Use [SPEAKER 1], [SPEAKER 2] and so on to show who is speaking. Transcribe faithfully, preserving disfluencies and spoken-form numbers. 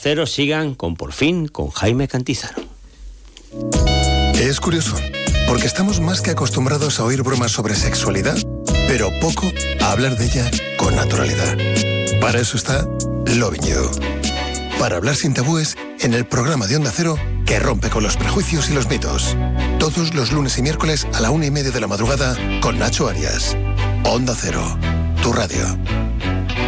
[SPEAKER 1] Cero sigan con Por fin con Jaime Cantizano.
[SPEAKER 2] Es curioso, porque estamos más que acostumbrados a oír bromas sobre sexualidad, pero poco a hablar de ella con naturalidad. Para eso está Loving You. Para hablar sin tabúes en el programa de Onda Cero que rompe con los prejuicios y los mitos. Todos los lunes y miércoles a la una y media de la madrugada con Nacho Arias. Onda Cero, tu radio.